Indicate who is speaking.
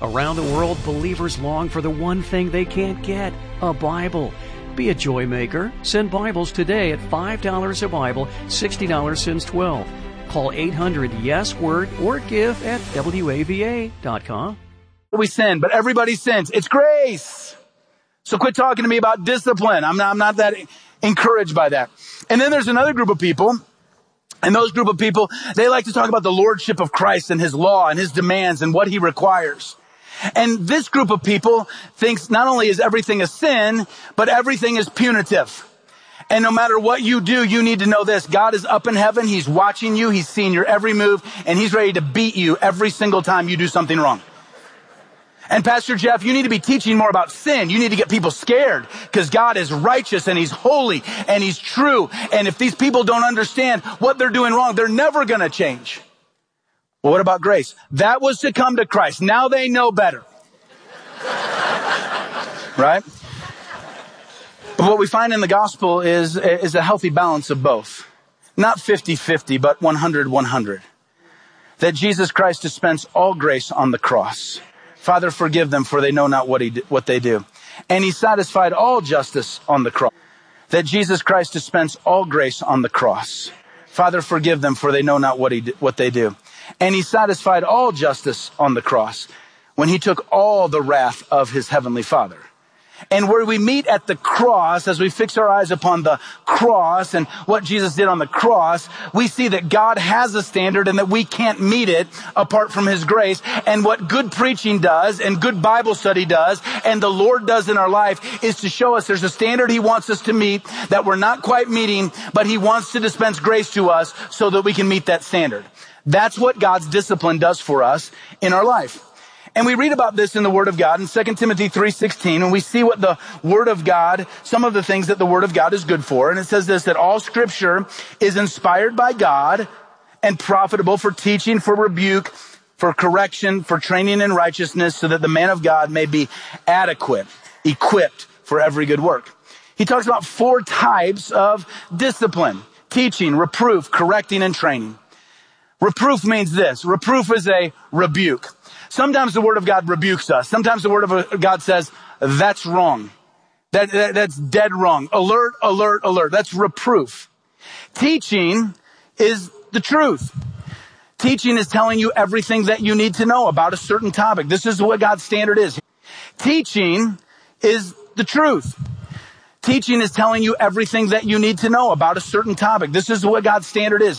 Speaker 1: Around the world, believers long for the one thing they can't get, a Bible. Be a joy maker. Send Bibles today at $5 a Bible, $60 since 12. Call 800-YES-WORD or give at WAVA.com.
Speaker 2: We sin, but everybody sins. It's grace. So quit talking to me about discipline. I'm not that encouraged by that. And then there's another group of people, and those group of people, they like to talk about the lordship of Christ and his law and his demands and what he requires. And this group of people thinks not only is everything a sin, but everything is punitive. And no matter what you do, you need to know this. God is up in heaven. He's watching you. He's seeing your every move, and he's ready to beat you every single time you do something wrong. And Pastor Jeff, you need to be teaching more about sin. You need to get people scared because God is righteous and he's holy and he's true. And if these people don't understand what they're doing wrong, they're never going to change. Well, what about grace? That was to come to Christ. Now they know better. Right? But what we find in the gospel is a healthy balance of both. Not 50-50, but 100-100. That Jesus Christ dispensed all grace on the cross. Father, forgive them, for they know not what they do. And he satisfied all justice on the cross. That Jesus Christ dispensed all grace on the cross. Father, forgive them, for they know not what they do. And he satisfied all justice on the cross when he took all the wrath of his heavenly Father. And where we meet at the cross, as we fix our eyes upon the cross and what Jesus did on the cross, we see that God has a standard and that we can't meet it apart from his grace. And what good preaching does and good Bible study does and the Lord does in our life is to show us there's a standard he wants us to meet that we're not quite meeting, but he wants to dispense grace to us so that we can meet that standard. That's what God's discipline does for us in our life. And we read about this in the Word of God in 2 Timothy 3:16, and we see what the Word of God, some of the things that the Word of God is good for. And it says this, that all Scripture is inspired by God and profitable for teaching, for rebuke, for correction, for training in righteousness, so that the man of God may be adequate, equipped for every good work. He talks about 4 types of discipline: teaching, reproof, correcting, and training. Reproof means this. Reproof is a rebuke. Sometimes the Word of God rebukes us. Sometimes the Word of God says, that's wrong. That's dead wrong. Alert, alert, alert. That's reproof. Teaching is the truth. Teaching is telling you everything that you need to know about a certain topic. This is what God's standard is. Teaching is the truth. Teaching is telling you everything that you need to know about a certain topic. This is what God's standard is.